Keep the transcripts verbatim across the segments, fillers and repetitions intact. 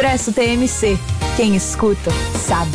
Expresso T M C. Quem escuta, sabe.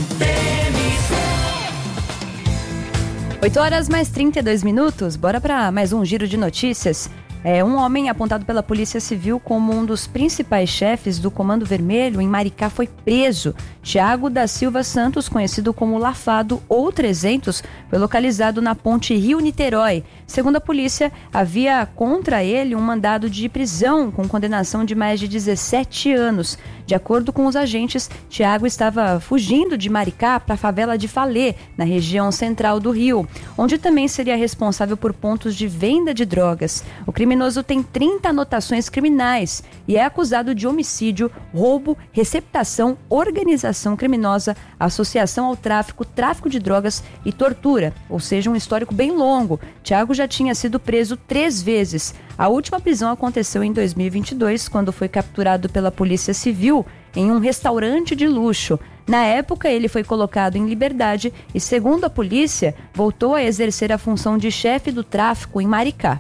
oito horas mais trinta e dois minutos. Bora para mais um giro de notícias. É, um homem apontado pela Polícia Civil como um dos principais chefes do Comando Vermelho em Maricá foi preso. Tiago da Silva Santos, conhecido como Lafado ou trezentos, foi localizado na ponte Rio-Niterói. Segundo a polícia, havia contra ele um mandado de prisão com condenação de mais de dezessete anos. De acordo com os agentes, Tiago estava fugindo de Maricá para a favela de Falê, na região central do Rio, onde também seria responsável por pontos de venda de drogas. O criminoso tem trinta anotações criminais e é acusado de homicídio, roubo, receptação, organização criminosa, associação ao tráfico, tráfico de drogas e tortura, ou seja, um histórico bem longo. Tiago já tinha sido preso três vezes. A última prisão aconteceu em dois mil e vinte e dois, quando foi capturado pela Polícia Civil em um restaurante de luxo. Na época, ele foi colocado em liberdade e, segundo a polícia, voltou a exercer a função de chefe do tráfico em Maricá.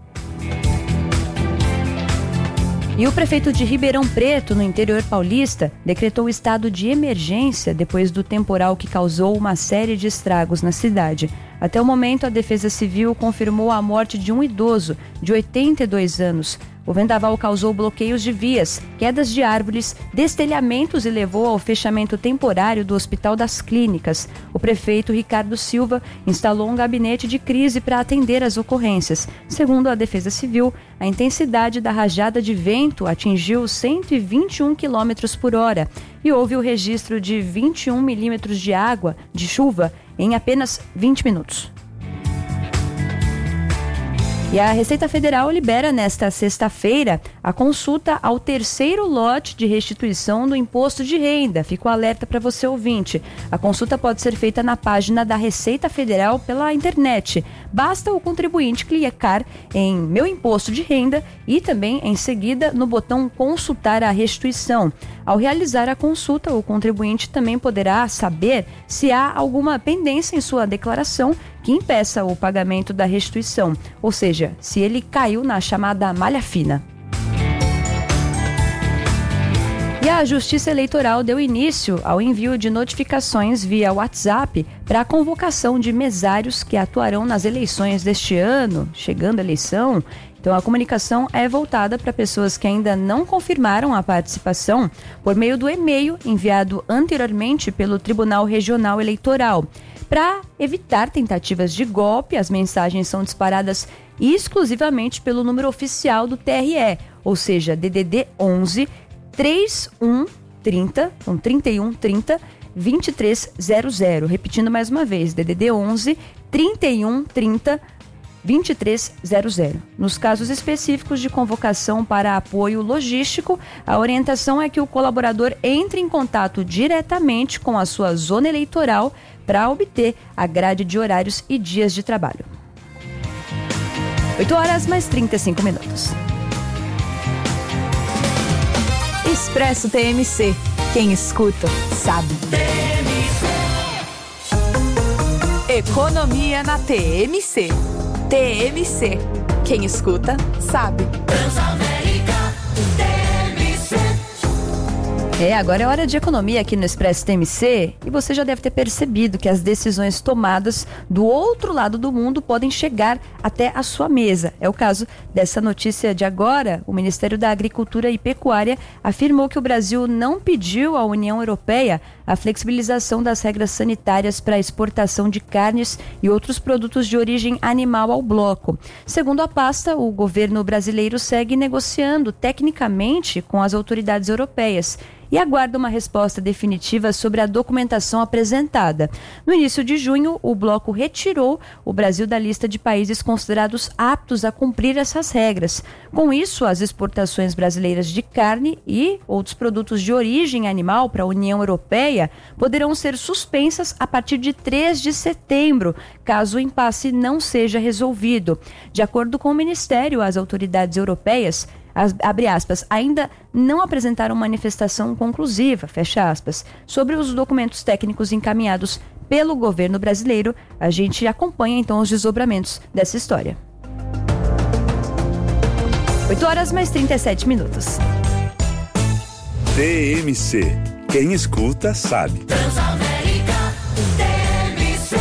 E o prefeito de Ribeirão Preto, no interior paulista, decretou estado de emergência depois do temporal que causou uma série de estragos na cidade. Até o momento, a Defesa Civil confirmou a morte de um idoso de oitenta e dois anos. O vendaval causou bloqueios de vias, quedas de árvores, destelhamentos e levou ao fechamento temporário do Hospital das Clínicas. O prefeito Ricardo Silva instalou um gabinete de crise para atender as ocorrências. Segundo a Defesa Civil, a intensidade da rajada de vento atingiu cento e vinte e um quilômetros por hora e houve o registro de vinte e um milímetros de água, de chuva, em apenas vinte minutos. E a Receita Federal libera nesta sexta-feira a consulta ao terceiro lote de restituição do imposto de renda. Fica o alerta para você, ouvinte. A consulta pode ser feita na página da Receita Federal pela internet. Basta o contribuinte clicar em Meu Imposto de Renda e também, em seguida, no botão Consultar a Restituição. Ao realizar a consulta, o contribuinte também poderá saber se há alguma pendência em sua declaração que impeça o pagamento da restituição, ou seja, se ele caiu na chamada malha fina. E a Justiça Eleitoral deu início ao envio de notificações via WhatsApp para a convocação de mesários que atuarão nas eleições deste ano, chegando a eleição. Então, a comunicação é voltada para pessoas que ainda não confirmaram a participação por meio do e-mail enviado anteriormente pelo Tribunal Regional Eleitoral. Para evitar tentativas de golpe, as mensagens são disparadas exclusivamente pelo número oficial do T R E, ou seja, D D D onze, trinta e um trinta, então trinta e um trinta, vinte e três zero zero. Repetindo mais uma vez, D D D onze, trinta e um trinta, vinte e três zero zero. Nos casos específicos de convocação para apoio logístico, a orientação é que o colaborador entre em contato diretamente com a sua zona eleitoral para obter a grade de horários e dias de trabalho. oito horas mais trinta e cinco minutos. Expresso T M C. Quem escuta, sabe. Economia na T M C. T M C. Quem escuta, sabe. Transamérica, T M C. É, agora é hora de economia aqui no Expresso T M C e você já deve ter percebido que as decisões tomadas do outro lado do mundo podem chegar até a sua mesa. É o caso dessa notícia de agora. O Ministério da Agricultura e Pecuária afirmou que o Brasil não pediu à União Europeia a flexibilização das regras sanitárias para a exportação de carnes e outros produtos de origem animal ao bloco. Segundo a pasta, o governo brasileiro segue negociando tecnicamente com as autoridades europeias e aguarda uma resposta definitiva sobre a documentação apresentada. No início de junho, o bloco retirou o Brasil da lista de países considerados aptos a cumprir essas regras. Com isso, as exportações brasileiras de carne e outros produtos de origem animal para a União Europeia poderão ser suspensas a partir de três de setembro, caso o impasse não seja resolvido. De acordo com o Ministério, as autoridades europeias As, abre aspas, ainda não apresentaram manifestação conclusiva, fecha aspas, sobre os documentos técnicos encaminhados pelo governo brasileiro. A gente acompanha então os desdobramentos dessa história. oito horas mais trinta e sete minutos. T M C. Quem escuta sabe. Transamérica T M C.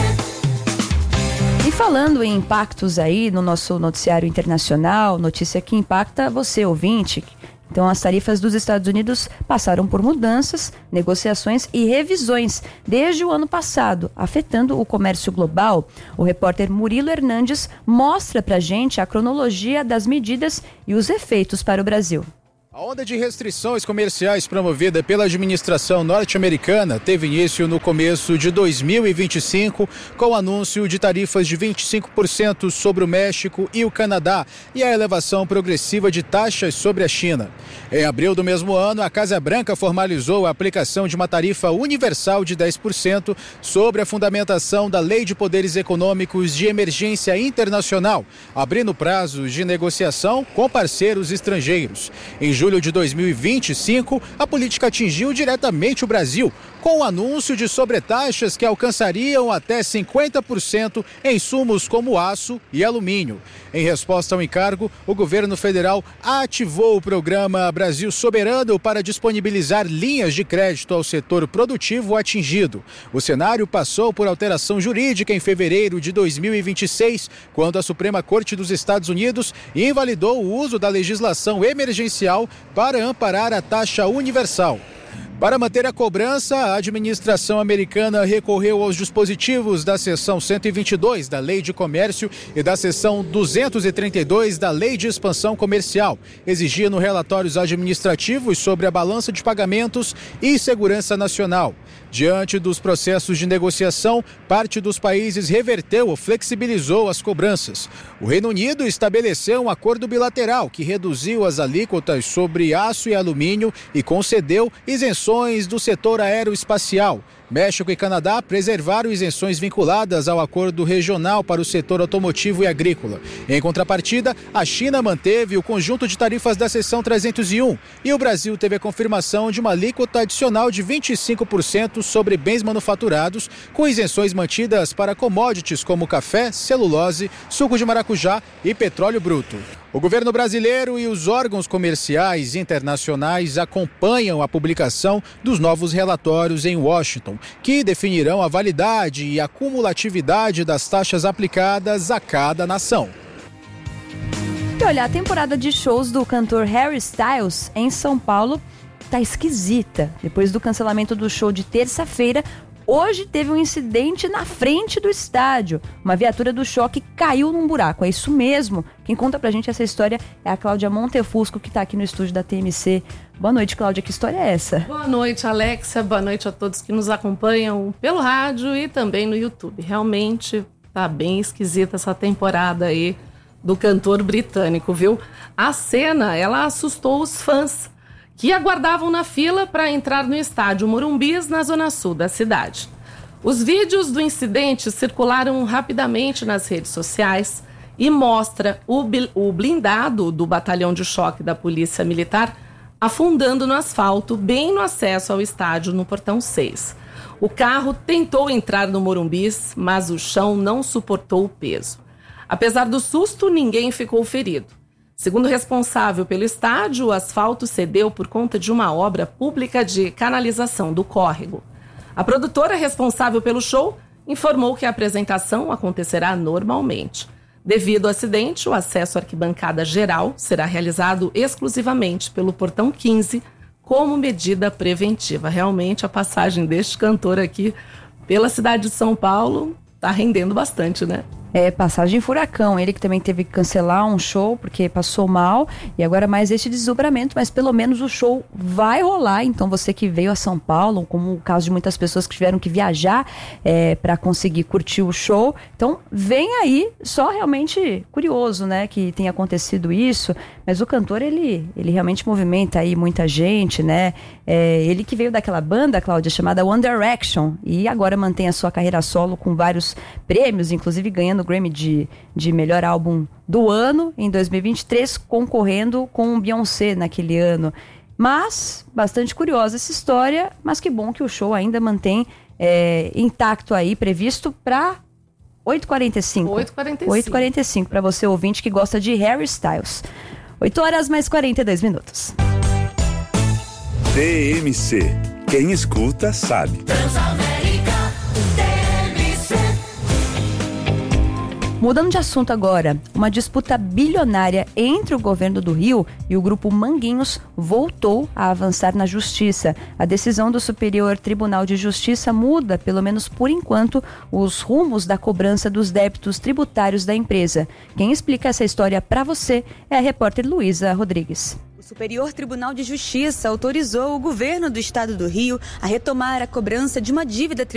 E falando em impactos aí no nosso noticiário internacional, notícia que impacta você, ouvinte. Então, as tarifas dos Estados Unidos passaram por mudanças, negociações e revisões desde o ano passado, afetando o comércio global. O repórter Murilo Hernandes mostra pra gente a cronologia das medidas e os efeitos para o Brasil. A onda de restrições comerciais promovida pela administração norte-americana teve início no começo de dois mil e vinte e cinco, com o anúncio de tarifas de vinte e cinco por cento sobre o México e o Canadá e a elevação progressiva de taxas sobre a China. Em abril do mesmo ano, a Casa Branca formalizou a aplicação de uma tarifa universal de dez por cento sobre a fundamentação da Lei de Poderes Econômicos de Emergência Internacional, abrindo prazos de negociação com parceiros estrangeiros. Em julho de dois mil e vinte e cinco, a política atingiu diretamente o Brasil, com o anúncio de sobretaxas que alcançariam até cinquenta por cento em insumos como aço e alumínio. Em resposta ao encargo, o governo federal ativou o programa Brasil Soberano para disponibilizar linhas de crédito ao setor produtivo atingido. O cenário passou por alteração jurídica em fevereiro de dois mil e vinte e seis, quando a Suprema Corte dos Estados Unidos invalidou o uso da legislação emergencial para amparar a taxa universal. Para manter a cobrança, a administração americana recorreu aos dispositivos da seção cento e vinte e dois da Lei de Comércio e da seção duzentos e trinta e dois da Lei de Expansão Comercial, exigindo relatórios administrativos sobre a balança de pagamentos e segurança nacional. Diante dos processos de negociação, parte dos países reverteu ou flexibilizou as cobranças. O Reino Unido estabeleceu um acordo bilateral que reduziu as alíquotas sobre aço e alumínio e concedeu isenções do setor aeroespacial. México e Canadá preservaram isenções vinculadas ao acordo regional para o setor automotivo e agrícola. Em contrapartida, a China manteve o conjunto de tarifas da seção trezentos e um e o Brasil teve a confirmação de uma alíquota adicional de vinte e cinco por cento sobre bens manufaturados, com isenções mantidas para commodities como café, celulose, suco de maracujá e petróleo bruto. O governo brasileiro e os órgãos comerciais internacionais acompanham a publicação dos novos relatórios em Washington, que definirão a validade e a cumulatividade das taxas aplicadas a cada nação. E olha, a temporada de shows do cantor Harry Styles em São Paulo tá esquisita. Depois do cancelamento do show de terça-feira, hoje teve um incidente na frente do estádio. Uma viatura do choque caiu num buraco. É isso mesmo. Quem conta pra gente essa história é a Cláudia Montefusco, que tá aqui no estúdio da T M C. Boa noite, Cláudia. Que história é essa? Boa noite, Alexia. Boa noite a todos que nos acompanham pelo rádio e também no YouTube. Realmente tá bem esquisita essa temporada aí do cantor britânico, viu? A cena, ela assustou os fãs que aguardavam na fila para entrar no estádio Morumbis, na zona sul da cidade. Os vídeos do incidente circularam rapidamente nas redes sociais e mostra o, o blindado do batalhão de choque da Polícia Militar afundando no asfalto, bem no acesso ao estádio, no portão seis. O carro tentou entrar no Morumbis, mas o chão não suportou o peso. Apesar do susto, ninguém ficou ferido. Segundo o responsável pelo estádio, o asfalto cedeu por conta de uma obra pública de canalização do córrego. A produtora responsável pelo show informou que a apresentação acontecerá normalmente. Devido ao acidente, o acesso à arquibancada geral será realizado exclusivamente pelo portão quinze, como medida preventiva. Realmente, a passagem deste cantor aqui pela cidade de São Paulo está rendendo bastante, né? É, passagem furacão. Ele que também teve que cancelar um show porque passou mal e agora mais este desdobramento, mas pelo menos o show vai rolar. Então você que veio a São Paulo, como o caso de muitas pessoas que tiveram que viajar é, para conseguir curtir o show, então vem aí. Só realmente curioso, né, que tenha acontecido isso, mas o cantor, ele, ele realmente movimenta aí muita gente, né? É, ele que veio daquela banda, Cláudia, chamada One Direction, e agora mantém a sua carreira solo com vários prêmios, inclusive ganhando o Grammy de, de melhor álbum do ano em dois mil e vinte e três, concorrendo com o Beyoncé naquele ano. Mas, bastante curiosa essa história, mas que bom que o show ainda mantém é, intacto aí, previsto para oito e quarenta e cinco. oito e quarenta e cinco. oito e quarenta e cinco, para você ouvinte que gosta de Harry Styles. oito horas mais quarenta e dois minutos. T M C. Quem escuta sabe. Transamérica T M C. Mudando de assunto agora, uma disputa bilionária entre o governo do Rio e o grupo Manguinhos voltou a avançar na justiça. A decisão do Superior Tribunal de Justiça muda, pelo menos por enquanto, os rumos da cobrança dos débitos tributários da empresa. Quem explica essa história para você é a repórter Luísa Rodrigues. O Superior Tribunal de Justiça autorizou o governo do estado do Rio a retomar a cobrança de uma dívida tributária